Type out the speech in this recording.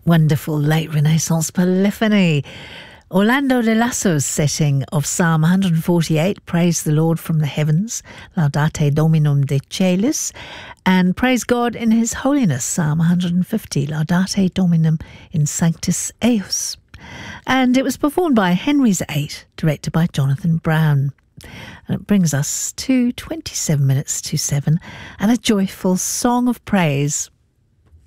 Wonderful late Renaissance polyphony. Orlando de Lasso's setting of Psalm 148, Praise the Lord from the Heavens, Laudate Dominum de Caelis, and Praise God in His Holiness, Psalm 150, Laudate Dominum in Sanctis Eius. And it was performed by Henry's 8, directed by Jonathan Brown. And it brings us to 27 minutes to 7 and a joyful song of praise